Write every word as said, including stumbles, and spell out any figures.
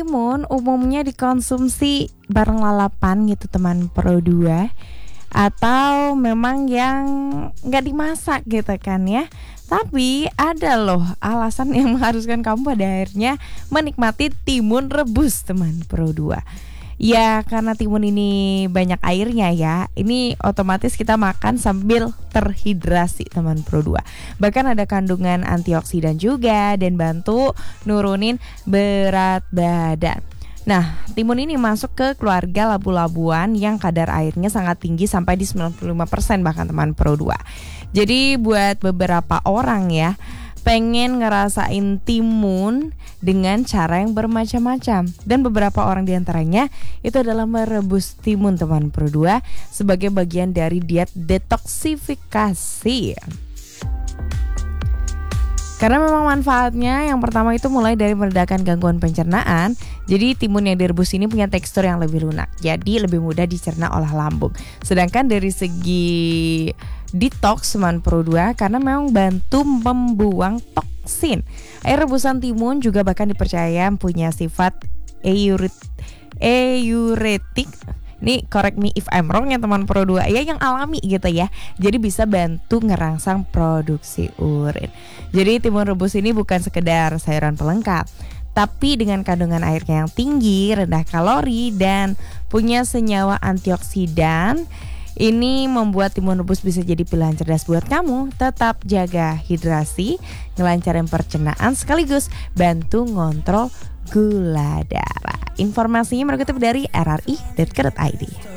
timun umumnya dikonsumsi bareng lalapan gitu teman Pro dua, atau memang yang nggak dimasak gitu kan ya. Tapi ada loh alasan yang mengharuskan kamu pada akhirnya menikmati timun rebus teman Pro dua. Ya karena timun ini banyak airnya ya, ini otomatis kita makan sambil terhidrasi teman Pro dua. Bahkan ada kandungan antioksidan juga dan bantu nurunin berat badan. Nah, timun ini masuk ke keluarga labu-labuan yang kadar airnya sangat tinggi sampai di sembilan puluh lima persen bahkan teman Pro dua. Jadi buat beberapa orang ya, pengen ngerasain timun dengan cara yang bermacam-macam. Dan beberapa orang diantaranya itu adalah merebus timun teman Pro dua sebagai bagian dari diet detoksifikasi. Karena memang manfaatnya yang pertama itu mulai dari meredakan gangguan pencernaan. Jadi timun yang direbus ini punya tekstur yang lebih lunak, jadi lebih mudah dicerna oleh lambung. Sedangkan dari segi detox teman Pro dua karena memang bantu membuang toksin. Air rebusan timun juga bahkan dipercaya punya sifat eurit euretik. Ini correct me if I'm wrong ya teman Pro dua, ya yang alami gitu ya. Jadi bisa bantu ngerangsang produksi urin. Jadi timun rebus ini bukan sekedar sayuran pelengkap, tapi dengan kandungan airnya yang tinggi, rendah kalori, dan punya senyawa antioksidan. Ini membuat timun rebus bisa jadi pilihan cerdas buat kamu. Tetap jaga hidrasi, ngelancarin pencernaan, sekaligus bantu ngontrol gula darah. Informasinya mengutip dari r r i titik co titik i d.